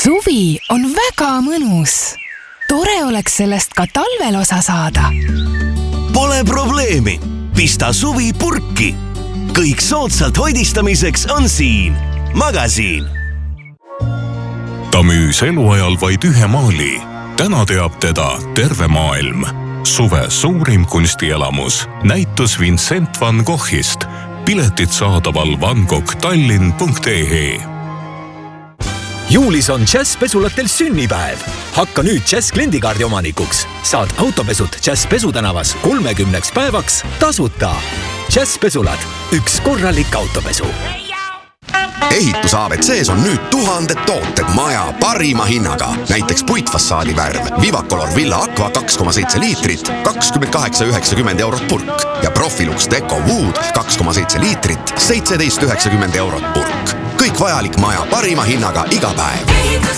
Suvi on väga mõnus. Tore oleks sellest ka talvel osa saada. Pole probleemi. Pista suvi purki. Kõik soodsalt hoidistamiseks on siin. Magasiin. Ta müüs eluajal vaid ühe maali. Täna teab teda terve maailm. Suve suurim kunstielamus. Näitus Vincent van Goghist. Piletid saadaval vangoghtallinn.ee. Juulis on Jazz pesulatel sünnipäev. Hakka nüüd Jazz kliendikaardi omanikuks. Saad autopesud Jazz pesutänavas 30 päevaks tasuta. Jazz pesulad. Üks korralik autopesu. Ehitus ABCs on nüüd 1000 tooted maja parima hinnaga. Näiteks puitfassaadi värv. Vivacolor Villa Aqua 2,7 liitrit, 28,90 eurot purk. Ja Profilux Deco Wood 2,7 liitrit, 17,90 eurot purk. Kõik vajalik maja parima hinnaga iga päev.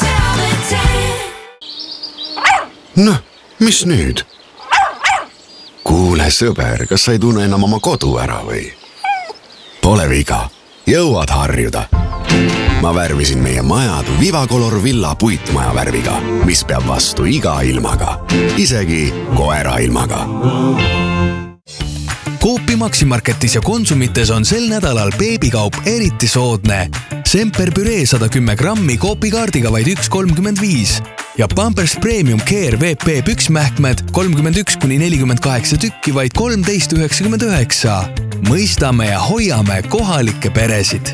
Noh, mis nüüd? Kuule sõber, kas sa ei tunne enam oma kodu ära või? Pole viga, jõuad harjuda. Ma värvisin meie majad Vivacolor Villa puitmaja värviga, mis peab vastu iga ilmaga, isegi koera ilmaga. Coopi Maximarketis ja Konsumites on sel nädalal beebikaup eriti soodne. Semper püree 110 grammi Coopi kaardiga vaid 1,35 ja Pampers Premium Care VP püksmähkmed 31-48 tükki vaid 13,99. Mõistame ja hoiame kohalikke peresid.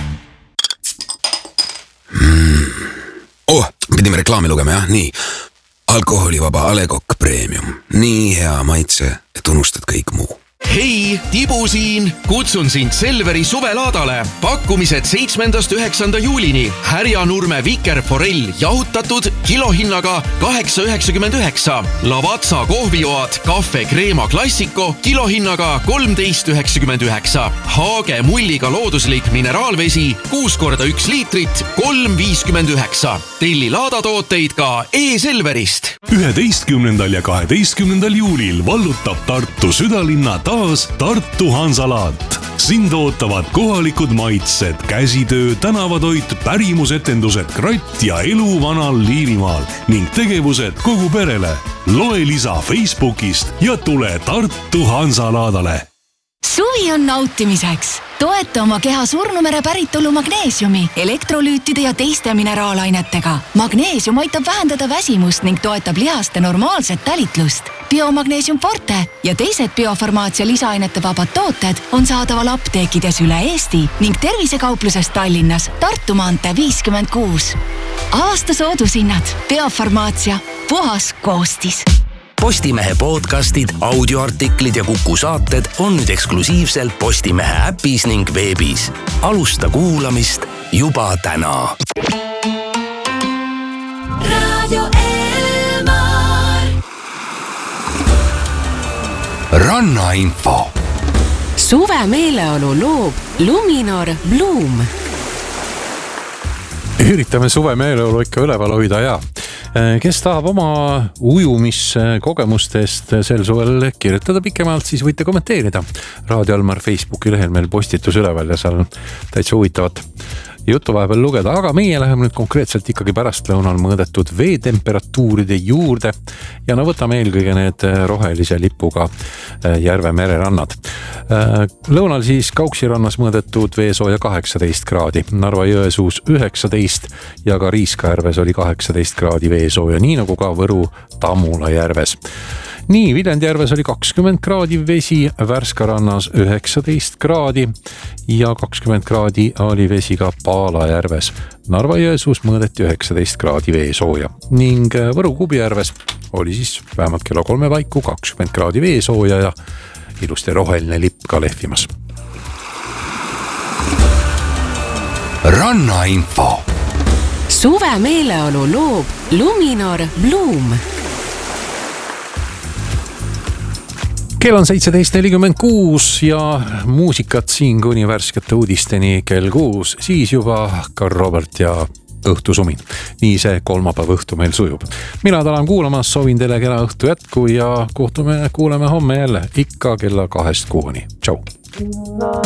Pidime reklaami lugema, jah? Nii. Alkoholivaba Alekok Premium. Nii hea maitse, et unustad kõik muu. Hei, Tibu siin! Kutsun sind Selveri suvelaadale. Pakkumised 7.–9. juulini. Härjanurme vikerforell jahutatud kilohinnaga 8,99. Lavazza kohvioad Cafe Crema Classico kilohinnaga 13,99. Haage mulliga looduslik mineraalvesi 6x1 liitrit 3,59. Telli laadatooteid ka e-Selverist. 11. ja 12. juulil vallutab Tartu südalinna taas Tartu Hansalaat. Sind ootavad kohalikud maitsed, käsitöö, tänavatoit, pärimusetendused, kratt ja elu vanal Liivimaal ning tegevused kogu perele. Loe lisa Facebookist ja tule Tartu Hansalaadale. Suvi on nautimiseks. Toeta oma keha surnumere päritolu magneesiumi, elektrolüütide ja teiste mineraalainetega. Magneesium aitab vähendada väsimust ning toetab lihaste normaalset tälitlust. Biomagneesium Forte ja teised biofarmaatsia lisaainete vabad tooted on saadaval apteekides üle Eesti ning tervisekaupluses Tallinnas Tartu maantee 56. Aasta soodushinnad. Biofarmaatsia. Puhas koostis. Postimehe podcastid, audioartiklid ja Kuku saated on nüüd eksklusiivselt Postimehe äpis ning veebis. Alusta kuulamist juba täna. Radio Elmar. Rannainfo. Suve meeleolu loob Luminor Bloom. Üritame suve meeleolu ikka üleval hoida ja kes tahab oma ujumiskogemustest sel suvel kirjutada pikemalt, siis võite kommenteerida. Radio Elmar Facebooki lehel meil postitus üleval ja seal täitsa huvitavat juttu vahepeal lugeda, aga meie läheme nüüd konkreetselt ikkagi pärastlõunal mõõdetud veetemperatuuride juurde ja no võtame eelkõige need rohelise lipuga järve mererannad. Lõunal siis Kauksi rannas mõõdetud veesooja 18 kraadi, Narva Jõesuus 19 ja ka Riiskajärves oli 18 kraadi veesooja, nii nagu ka Võru Tammula järves. Nii, Viljandjärves oli 20 kraadi vesi, Värska rannas 19 kraadi ja 20 kraadi oli vesi ka Paala järves. Narva Jõesuus mõõdeti 19 kraadi veesooja ning Võru Kubijärves oli siis vähemalt kella 3 paiku 20 kraadi veesooja ja ilusti roheline lipp ka lehvimas. Rannainfo. Suve meeleolu loob Luminor Bloom. Kell on 17.46 ja muusikat siin kuni värskete uudisteni kell 6, siis juba Karl Robert ja õhtusumin. Nii see kolmapäeva õhtu meil sujub. Mina tänan kuulamas, soovin teile kena õhtu jätku ja kuuleme homme jälle ikka kella 2 kuuni. Tšau!